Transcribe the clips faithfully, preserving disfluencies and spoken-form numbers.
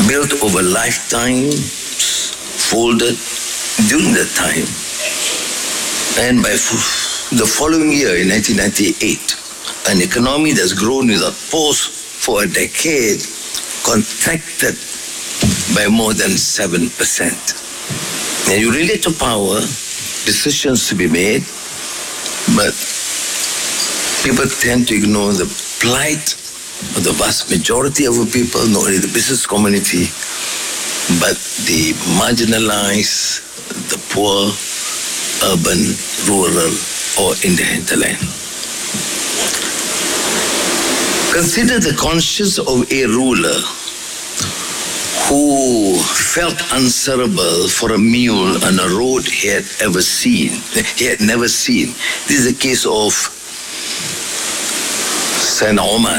built over lifetimes, folded during that time. And by f- the following year, in nineteen ninety-eight, an economy that's grown without pause for a decade contracted by more than seven percent. And you relate to power, decisions to be made, but people tend to ignore the plight of the vast majority of the people, not only the business community, but the marginalized, the poor, urban, rural, or in the hinterland. Consider the conscience of a ruler who felt answerable for a mule on a road he had ever seen. He had never seen. This is the case of Sayyidina Omar.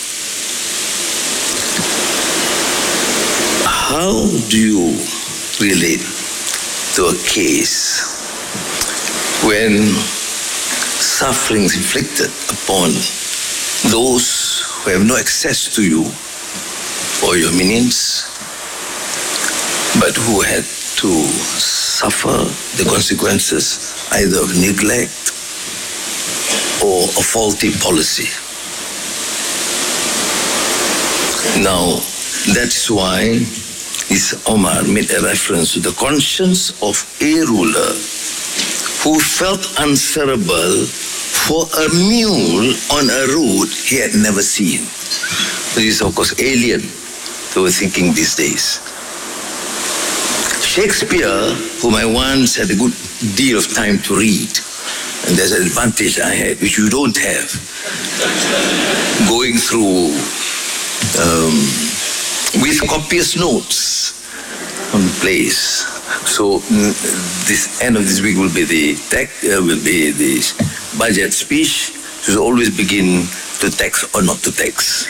How do you relate to a case when sufferings inflicted upon those who have no access to you or your minions, but who had to suffer the consequences either of neglect or a faulty policy? Now, that's why this Omar made a reference to the conscience of a ruler who felt answerable for a mule on a road he had never seen. This is, of course, alien to our thinking these days. Shakespeare, whom I once had a good deal of time to read, and there's an advantage I had, which you don't have, going through um, with copious notes on plays. So mm, this end of this week will be the tech, uh, will be the budget speech. So always begin to text or not to text.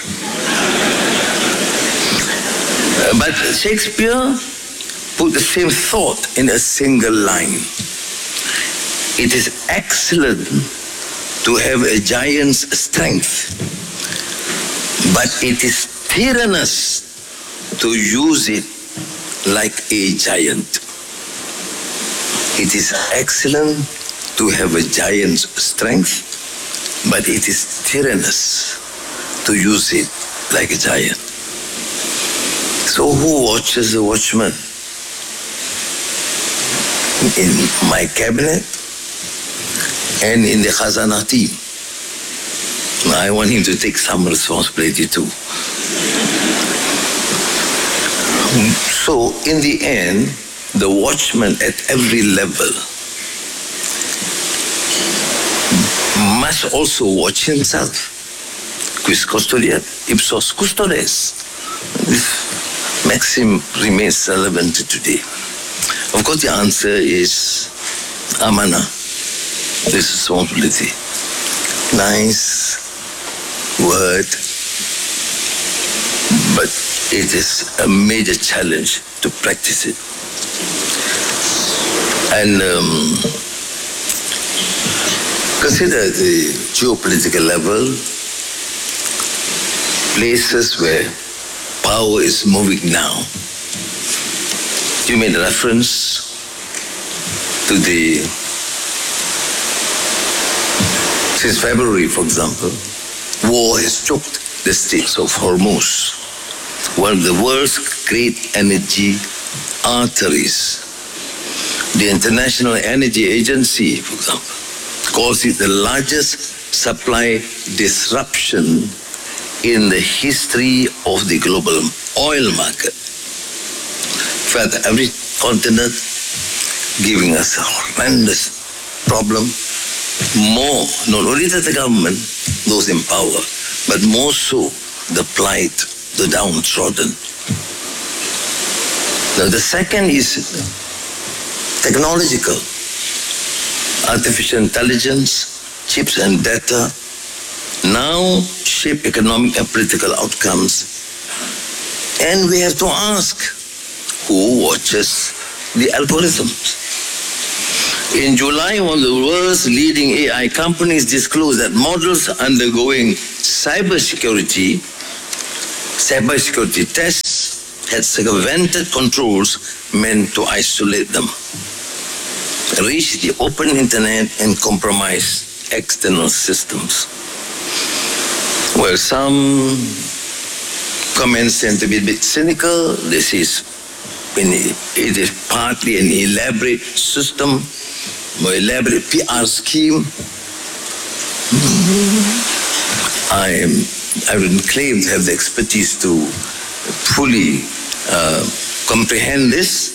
uh, but Shakespeare put the same thought in a single line. It is excellent to have a giant's strength, but it is tyrannous to use it like a giant. It is excellent to have a giant's strength, but it is tyrannous to use it like a giant. So who watches the watchman? In my cabinet and in the Khazanah team. I want him to take some responsibility too. So in the end, the watchman at every level must also watch himself. Quis custodiet, ipsos custodes. This maxim remains relevant today. Of course, the answer is amana, this responsibility. Nice word, but it is a major challenge to practice it. And um, consider the geopolitical level, places where power is moving now. You made reference to the, since February, for example, war has choked the Straits of Hormuz, one of the world's great energy arteries. The International Energy Agency, for example, calls it the largest supply disruption in the history of the global oil market. In fact, every continent giving us a horrendous problem. More, not only that the government, those in power, but more so the plight, the downtrodden. Now the second is technological. Artificial intelligence, chips and data now shape economic and political outcomes. And we have to ask, who watches the algorithms? In July, one of the world's leading A I companies disclosed that models undergoing cybersecurity, cybersecurity tests had circumvented controls meant to isolate them, reach the open internet and compromise external systems. Well, some comments tend to be a bit cynical. This is, it is partly an elaborate system, or elaborate P R scheme. I am, I wouldn't claim to have the expertise to fully uh, comprehend this,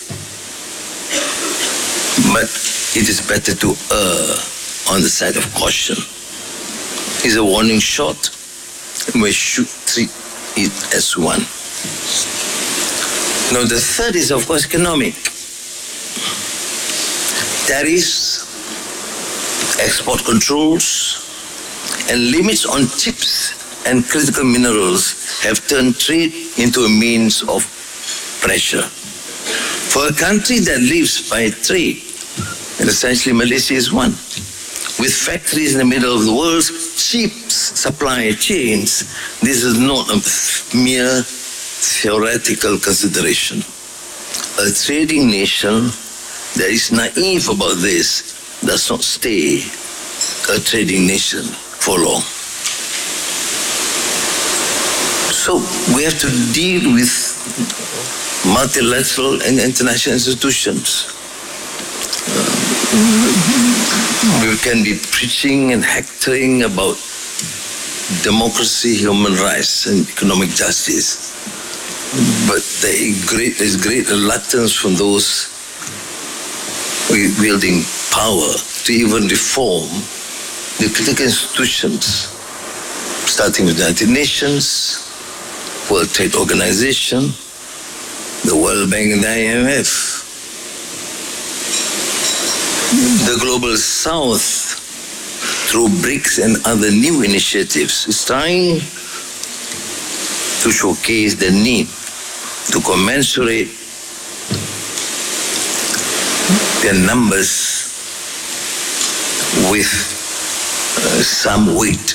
but it is better to err on the side of caution. It's a warning shot, and we should treat it as one. Now, the third is, of course, economic. Tariffs, export controls, and limits on chips and critical minerals have turned trade into a means of pressure. For a country that lives by trade, and essentially Malaysia is one, with factories in the middle of the world's cheap supply chains, this is not a mere theoretical consideration. A trading nation that is naive about this does not stay a trading nation for long. So we have to deal with multilateral and international institutions. We can be preaching and hectoring about democracy, human rights, and economic justice, but there is great reluctance from those wielding power to even reform the critical institutions, starting with the United Nations, World Trade Organization, the World Bank and the I M F. The Global South, through BRICS and other new initiatives, is trying to showcase the need to commensurate their numbers with uh, some weight.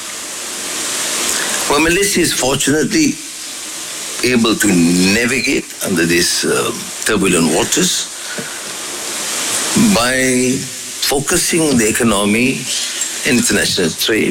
Well, Malaysia is fortunately able to navigate under these uh, turbulent waters by focusing on the economy and international trade,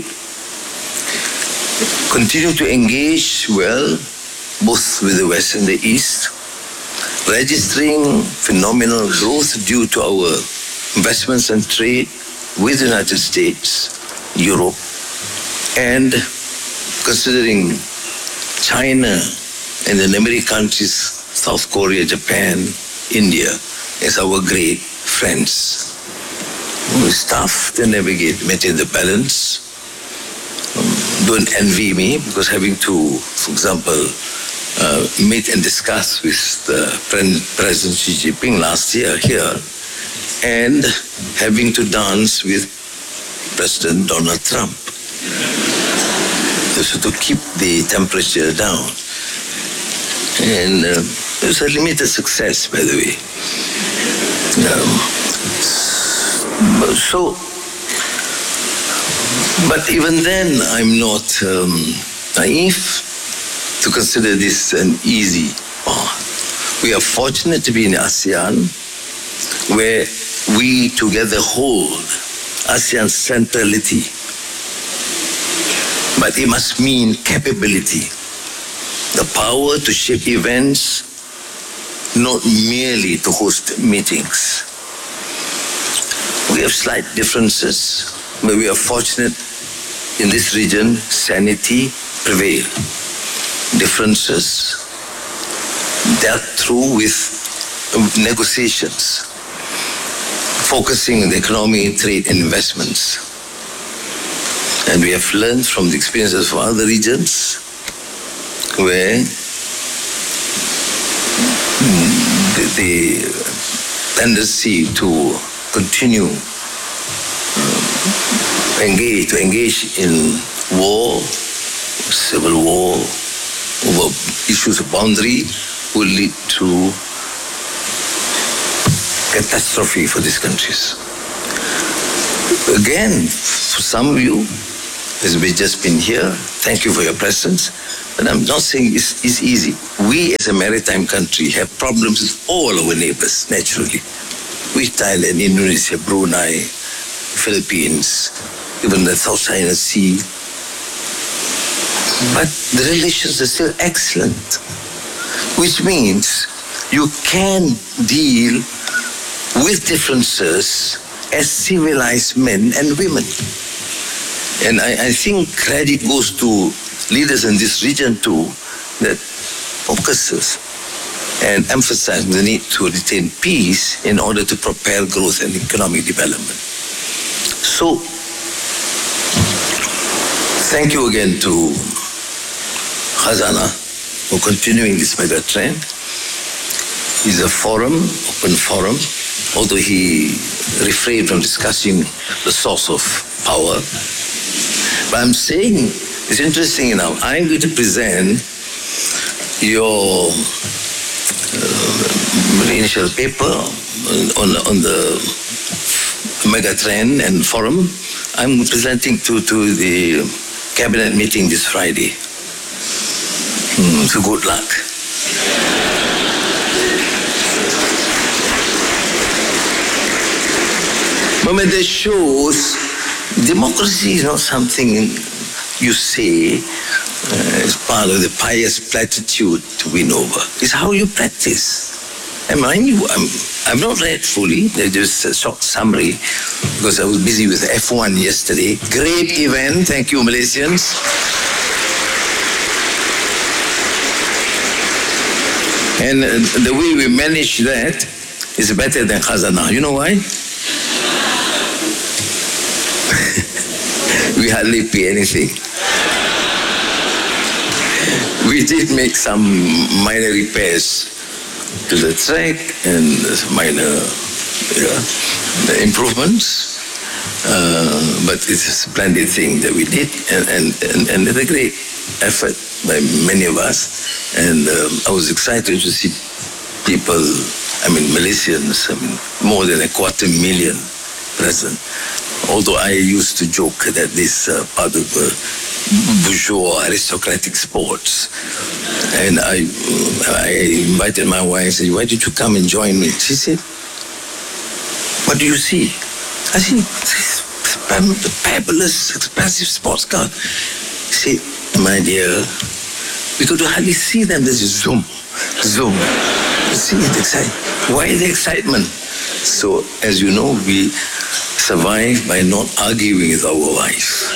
continue to engage well both with the West and the East, registering phenomenal growth due to our investments and trade with the United States, Europe, and considering China and the neighboring countries, South Korea, Japan, India, as our great friends. It's tough to navigate, maintain the balance. Um, don't envy me, because having to, for example, uh, meet and discuss with the President Xi Jinping last year here, and having to dance with President Donald Trump. So to keep the temperature down. And uh, it was a limited success, by the way. Um, so, but even then, I'm not um, naive to consider this an easy path. We are fortunate to be in ASEAN, where we together hold ASEAN centrality. But it must mean capability, the power to shape events, not merely to host meetings. We have slight differences, but we are fortunate in this region, sanity prevail. Differences dealt through with negotiations, focusing on the economy, trade, and investments. And we have learned from the experiences of other regions where the, the tendency to continue uh, engage, to engage in war, civil war, over issues of boundary will lead to catastrophe for these countries. Again, for some of you, as we've just been here, thank you for your presence. But I'm not saying it's, it's easy. We as a maritime country have problems with all our neighbors, naturally. With Thailand, Indonesia, Brunei, Philippines, even the South China Sea. But the relations are still excellent, which means you can deal with differences as civilized men and women. And I, I think credit goes to leaders in this region too, that focuses and emphasizes the need to retain peace in order to propel growth and economic development. So, thank you again to Khazanah for continuing this mega trend. It's a forum, open forum, although he refrained from discussing the source of power. But I'm saying, it's interesting enough, I'm going to present your uh, initial paper on, on the mega trend and forum. I'm presenting to, to the cabinet meeting this Friday. Mm, so good luck. But that shows democracy is not something you say uh, as part of the pious platitude to win over. It's how you practice. And mind you, I'm, I've not read fully. There's just a short summary because I was busy with F one yesterday. Great event. Thank you, Malaysians. And uh, the way we manage that is better than Khazanah. You know why? We hardly pay anything. We did make some minor repairs to the track and minor yeah, improvements. Uh, but it's a splendid thing that we did, and, and, and, and it's a great effort by many of us. And um, I was excited to see people, I mean Malaysians, I mean more than a quarter million present. Although I used to joke that this uh, part of uh, bourgeois aristocratic sports. And I, I invited my wife, said, why did you come and join me? She said, what do you see? I said, this fabulous, expensive sports car. She said, my dear, we could hardly see them. There's just zoom, zoom. See the excitement. Why the excitement? So, as you know, we survive by not arguing with our wife.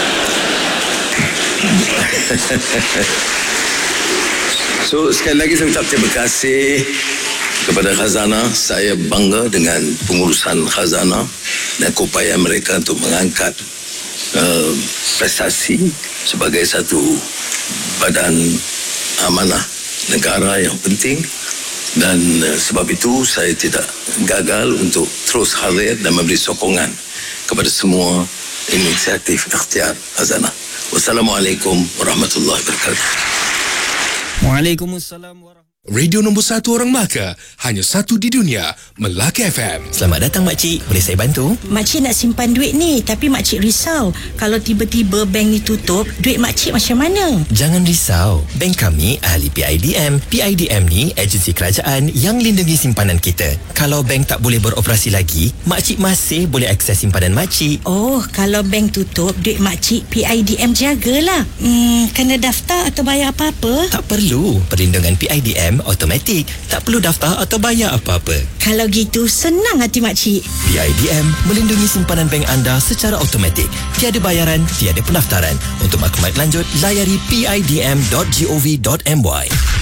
So, sekali lagi saya ucap terima kasih kepada Khazanah. Saya bangga dengan pengurusan Khazanah dan upaya mereka untuk mengangkat uh, prestasi sebagai satu badan amanah negara yang penting. Dan uh, sebab itu saya tidak gagal untuk terus hadir dan memberi sokongan kepada semua inisiatif ikhtiar Khazanah. Wassalamualaikum warahmatullahi wabarakatuh. Waalaikumsalam warahmatullahi. Radio nombor satu orang Melaka, hanya satu di dunia, Melaka F M. Selamat datang makcik, boleh saya bantu? Makcik nak simpan duit ni, tapi makcik risau kalau tiba-tiba bank ni tutup, duit makcik macam mana? Jangan risau, bank kami ahli P I D M. P I D M ni agensi kerajaan yang lindungi simpanan kita. Kalau bank tak boleh beroperasi lagi, makcik masih boleh akses simpanan makcik. Oh, kalau bank tutup, duit makcik P I D M jagalah. Hmm, kena daftar atau bayar apa-apa? Tak perlu, perlindungan P I D M automatik. Tak perlu daftar atau bayar apa-apa. Kalau gitu, senang hati makcik. P I D M melindungi simpanan bank anda secara automatik. Tiada bayaran, tiada pendaftaran. Untuk maklumat lanjut, layari p i d m dot gov dot m y.